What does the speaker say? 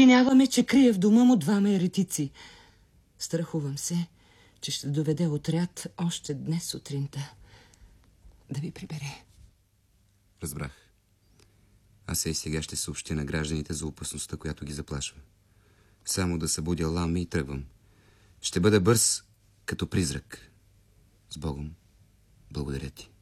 обвиняваме, че крие в дома му двама еретици. Страхувам се, че ще доведе отряд още днес сутринта да ви прибере. Разбрах. Аз и сега ще съобщя на гражданите за опасността, която ги заплашва. Само да събудя Лам и тръгвам. Ще бъда бърз като призрак. С Богом. Благодаря ти.